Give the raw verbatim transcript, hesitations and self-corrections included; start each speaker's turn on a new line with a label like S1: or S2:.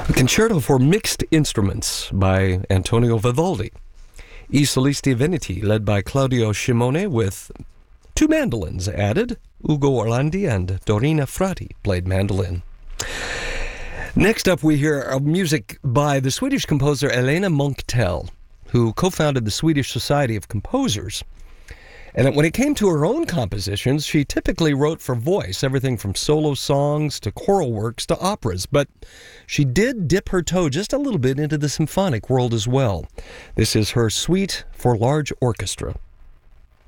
S1: A concerto for mixed instruments by Antonio Vivaldi. I Solisti Veneti, led by Claudio Scimone, with two mandolins added. Ugo Orlandi and Dorina Frati played mandolin. Next up, we hear music by the Swedish composer Elena Munktell, who co-founded the Swedish Society of Composers. And when it came to her own compositions, she typically wrote for voice, everything from solo songs to choral works to operas. But she did dip her toe just a little bit into the symphonic world as well. This is her suite for large orchestra.